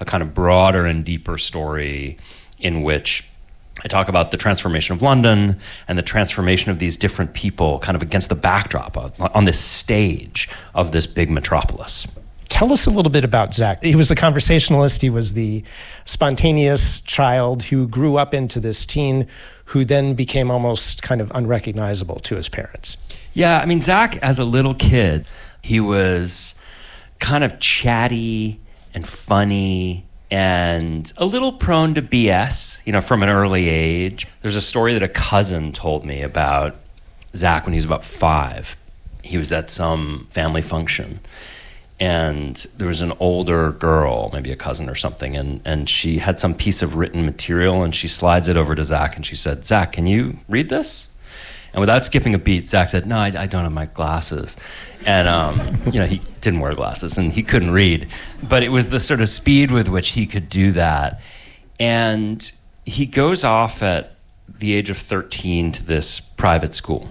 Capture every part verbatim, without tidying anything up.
a kind of broader and deeper story in which I talk about the transformation of London and the transformation of these different people kind of against the backdrop of, on this stage of this big metropolis. Tell us a little bit about Zach. He was the conversationalist. He was the spontaneous child who grew up into this teen who then became almost kind of unrecognizable to his parents. Yeah, I mean, Zach, as a little kid, he was kind of chatty and funny and a little prone to B S, you know, from an early age. There's a story that a cousin told me about Zach when he was about five. He was at some family function, and there was an older girl, maybe a cousin or something, and, and she had some piece of written material, and she slides it over to Zach, and she said, "Zach, can you read this?" And without skipping a beat, Zach said, "No, I, I don't have my glasses." And, um, you know, he didn't wear glasses and he couldn't read. But it was the sort of speed with which he could do that. And he goes off at the age of thirteen to this private school.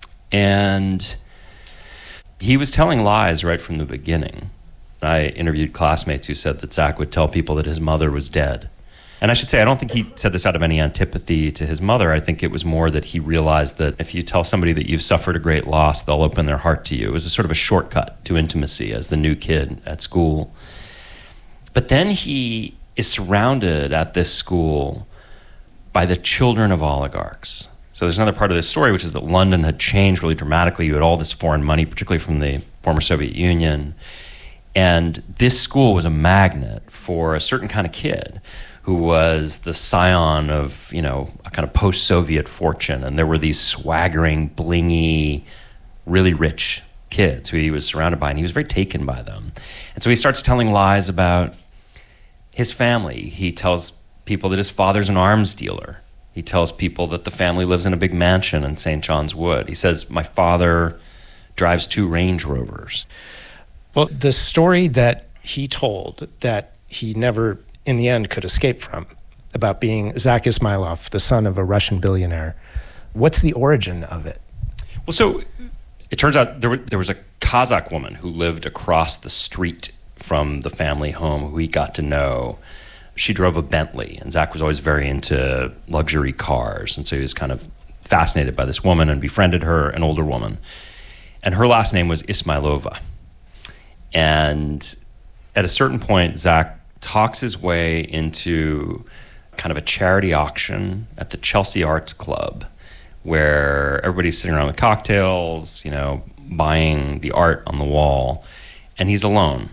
And he was telling lies right from the beginning. I interviewed classmates who said that Zach would tell people that his mother was dead. And I should say, I don't think he said this out of any antipathy to his mother. I think it was more that he realized that if you tell somebody that you've suffered a great loss, they'll open their heart to you. It was a sort of a shortcut to intimacy as the new kid at school. But then he is surrounded at this school by the children of oligarchs. So there's another part of this story, which is that London had changed really dramatically. You had all this foreign money, particularly from the former Soviet Union. And this school was a magnet for a certain kind of kid who was the scion of, you know, a kind of post-Soviet fortune. And there were these swaggering, blingy, really rich kids who he was surrounded by, and he was very taken by them. And so he starts telling lies about his family. He tells people that his father's an arms dealer. He tells people that the family lives in a big mansion in Saint John's Wood. He says, "My father drives two Range Rovers." Well, the story that he told that he never in the end could escape from, about being Zach Ismailov, the son of a Russian billionaire. What's the origin of it? Well, so it turns out there, were, there was a Kazakh woman who lived across the street from the family home who he got to know. She drove a Bentley, and Zach was always very into luxury cars, and so he was kind of fascinated by this woman and befriended her, an older woman. And her last name was Ismailova. And at a certain point, Zach talks his way into kind of a charity auction at the Chelsea Arts Club, where everybody's sitting around with cocktails, you know, buying the art on the wall, and he's alone.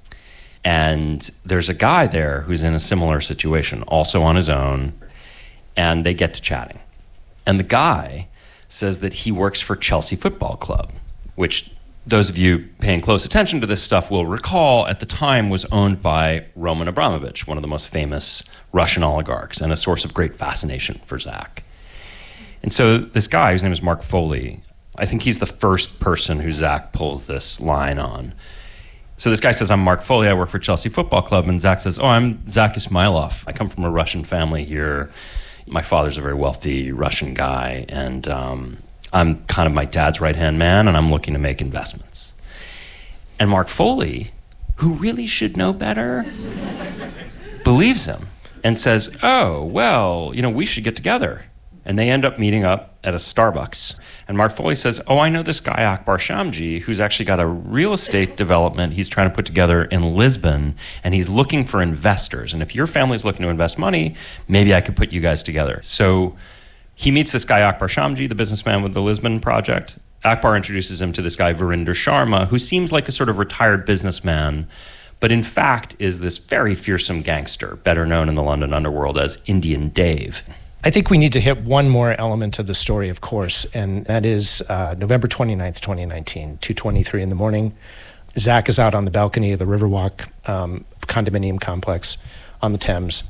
And there's a guy there who's in a similar situation, also on his own, and they get to chatting. And the guy says that he works for Chelsea Football Club, which those of you paying close attention to this stuff will recall at the time was owned by Roman Abramovich, one of the most famous Russian oligarchs, and a source of great fascination for Zach. And so this guy, whose name is Mark Foley, I think he's the first person who Zach pulls this line on. So this guy says, "I'm Mark Foley, I work for Chelsea Football Club." And Zach says, "Oh, I'm Zach Ismailov. I come from a Russian family here. My father's a very wealthy Russian guy, and um, I'm kind of my dad's right-hand man, and I'm looking to make investments." And Mark Foley, who really should know better, believes him and says, "Oh, well, you know, we should get together." And they end up meeting up at a Starbucks. And Mark Foley says, "Oh, I know this guy, Akbar Shamji, who's actually got a real estate development he's trying to put together in Lisbon, and he's looking for investors. And if your family's looking to invest money, maybe I could put you guys together." So he meets this guy, Akbar Shamji, the businessman with the Lisbon project. Akbar introduces him to this guy, Verinder Sharma, who seems like a sort of retired businessman, but in fact is this very fearsome gangster, better known in the London underworld as Indian Dave. I think we need to hit one more element of the story, of course, and that is uh, November twenty-ninth, twenty nineteen, two twenty-three in the morning. Zach is out on the balcony of the Riverwalk um, condominium complex on the Thames.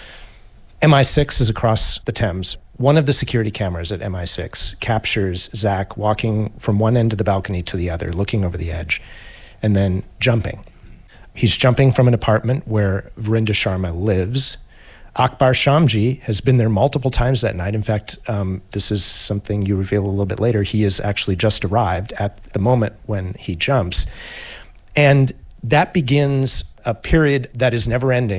M I six is across the Thames. One of the security cameras at M I six captures Zach walking from one end of the balcony to the other, looking over the edge, and then jumping. He's jumping from an apartment where Verinder Sharma lives. Akbar Shamji has been there multiple times that night. In fact, um, this is something you reveal a little bit later. He has actually just arrived at the moment when he jumps. And that begins a period that is never ending.